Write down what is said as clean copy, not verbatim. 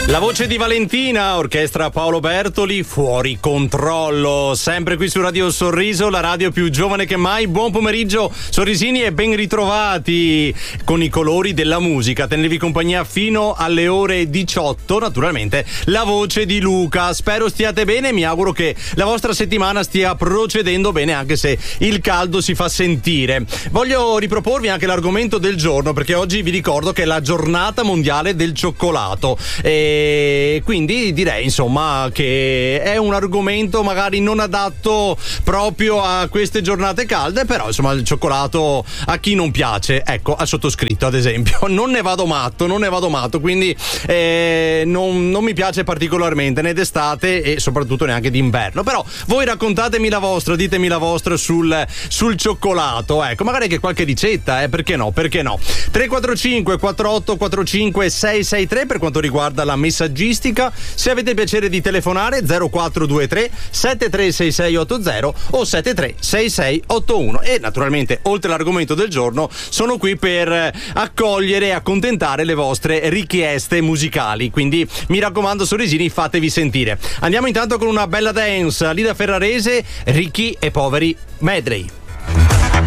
La voce di Valentina, orchestra Paolo Bertoli, Fuori controllo, sempre qui su Radio Sorriso, la radio più giovane che mai. Buon pomeriggio sorrisini e ben ritrovati con i colori della musica. Tenevi compagnia fino alle ore 18, naturalmente la voce di Luca. Spero stiate bene, mi auguro che la vostra settimana stia procedendo bene, anche se il caldo si fa sentire. Voglio riproporvi anche l'argomento del giorno, perché oggi vi ricordo che è la giornata mondiale del cioccolato e quindi direi insomma che è un argomento magari non adatto proprio a queste giornate calde, però insomma il cioccolato a chi non piace, ecco, al sottoscritto ad esempio non ne vado matto, quindi non mi piace particolarmente né d'estate e soprattutto neanche d'inverno. Però voi raccontatemi la vostra, ditemi la vostra sul cioccolato, ecco, magari anche qualche ricetta, perché no 345 48 45 663 per quanto riguarda la messaggistica. Se avete piacere di telefonare 0423 736680 o 736681, e naturalmente oltre all'argomento del giorno sono qui per accogliere e accontentare le vostre richieste musicali, quindi mi raccomando sorrisini, fatevi sentire. Andiamo intanto con una bella dance, Lida Ferrarese, Ricchi e Poveri medley.